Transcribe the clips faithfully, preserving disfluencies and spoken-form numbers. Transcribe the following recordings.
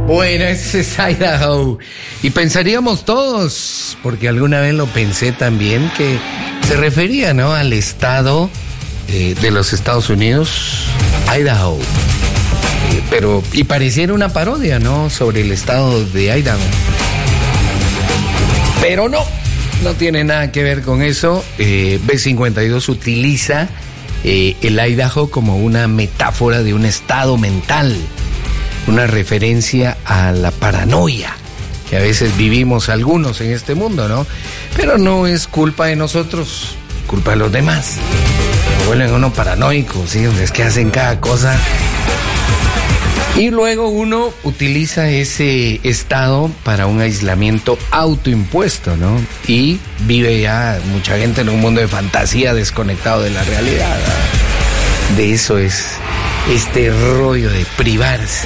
Bueno, ese es Idaho. Y pensaríamos todos, porque alguna vez lo pensé también, que se refería, ¿no?, al estado eh, de los Estados Unidos, Idaho. Eh, pero, y pareciera una parodia, ¿no?, sobre el estado de Idaho. Pero no, no tiene nada que ver con eso. Eh, B cincuenta y dos utiliza eh, el Idaho como una metáfora de un estado mental, una referencia a la paranoia que a veces vivimos algunos en este mundo, ¿no? Pero no es culpa de nosotros, culpa de los demás. Se vuelven uno paranoico, ¿sí? Es que hacen cada cosa. Y luego uno utiliza ese estado para un aislamiento autoimpuesto, ¿no? Y vive ya mucha gente en un mundo de fantasía desconectado de la realidad, ¿no? De eso es este rollo de privarse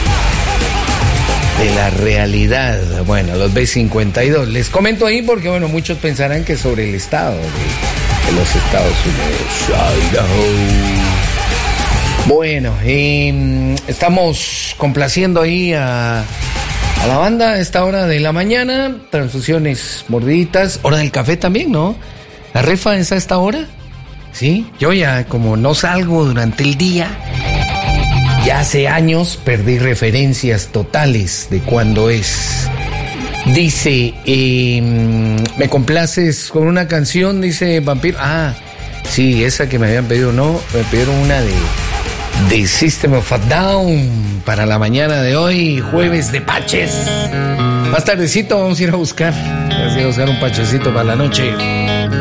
de la realidad. Bueno, los B cincuenta y dos. Les comento ahí porque, bueno, muchos pensarán que sobre el estado de, de los Estados Unidos. Idaho. Bueno, eh, estamos complaciendo ahí a, a la banda a esta hora de la mañana. Transfusiones mordiditas. Hora del café también, ¿no? ¿La refa es a esta hora? Sí. Yo ya, como no salgo durante el día, ya hace años perdí referencias totales de cuándo es. Dice, eh, ¿me complaces con una canción? Dice Vampiro. Ah, sí, esa que me habían pedido, no. Me pidieron una de... de System of a Down para la mañana de hoy, jueves de paches. Más tardecito vamos a ir a buscar, vamos a ir a buscar un pachecito para la noche.